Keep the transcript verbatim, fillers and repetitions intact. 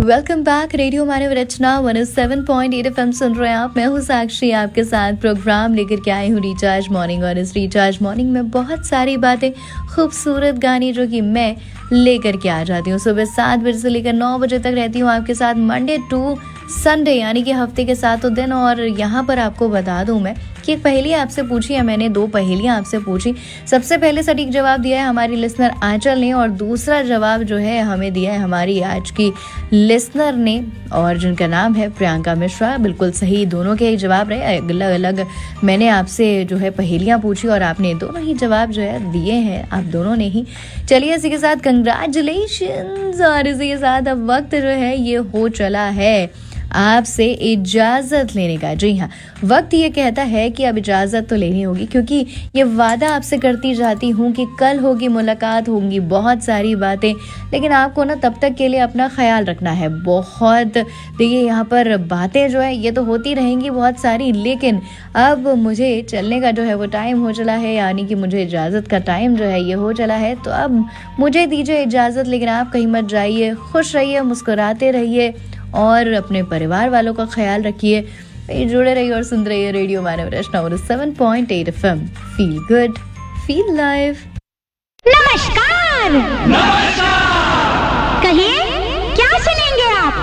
Welcome back. Radio मानव रचना one O seven point eight FM सुन रहे हैं आप। मैं हूँ साक्षी, आपके साथ प्रोग्राम लेकर के आई हूँ रिचार्ज मॉर्निंग। और इस रिचार्ज मॉर्निंग में बहुत सारी बातें, खूबसूरत गाने जो कि मैं लेकर के आ जाती हूँ। सुबह सात बजे से लेकर नौ बजे तक रहती हूँ आपके साथ, मंडे टू संडे, यानी कि हफ्ते के सातों दिन। और यहाँ पर आपको बता दूं मैं कि एक पहेली आपसे पूछी है मैंने, दो पहेलियां आपसे पूछी। सबसे पहले सटीक जवाब दिया है हमारी लिसनर आंचल ने, और दूसरा जवाब जो है हमें दिया है हमारी आज की लिसनर ने, और जिनका नाम है प्रियंका मिश्रा। बिल्कुल सही, दोनों के ही जवाब रहे। अलग अलग मैंने आपसे जो है पहेलियां पूछी और आपने दोनों ही जवाब जो है दिए हैं, आप दोनों ने ही। चलिए इसी के साथ कंग्रेचुलेशंस। और इसी के साथ अब वक्त जो है ये हो चला है आपसे इजाजत लेने का। जी हाँ, वक्त ये कहता है कि अब इजाजत तो लेनी होगी, क्योंकि ये वादा आपसे करती जाती हूँ कि कल होगी मुलाकात, होंगी बहुत सारी बातें, लेकिन आपको ना तब तक के लिए अपना ख्याल रखना है बहुत। देखिए यहाँ पर बातें जो है ये तो होती रहेंगी बहुत सारी, लेकिन अब मुझे चलने का जो है वो टाइम हो चला है, यानी कि मुझे इजाज़त का टाइम जो है ये हो चला है। तो अब मुझे दीजिए इजाज़त, लेकिन आप कहीं मत जाइए। खुश रहिए, मुस्कुराते रहिए और अपने परिवार वालों का ख्याल रखिए। जुड़े रहिए और सुन रहिए रेडियो मानव रचना seven point eight FM. Feel good, feel live. नमस्कार। नमस्कार। कहिए।